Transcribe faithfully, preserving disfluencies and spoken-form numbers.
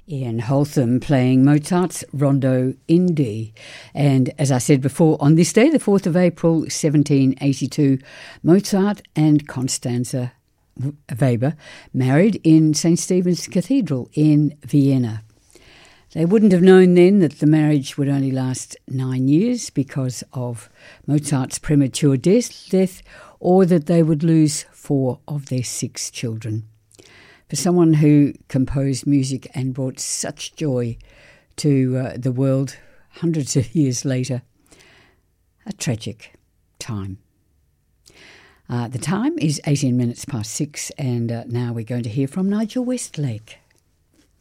Ian Holtham playing Mozart's Rondo in D. And as I said before, on this day, the fourth of April, seventeen eighty-two, Mozart and Constanze Weber married in Saint Stephen's Cathedral in Vienna. They wouldn't have known then that the marriage would only last nine years because of Mozart's premature death, death or that they would lose four of their six children. For someone who composed music and brought such joy to uh, the world hundreds of years later, a tragic time. Uh, the time is eighteen minutes past six, and uh, now we're going to hear from Nigel Westlake.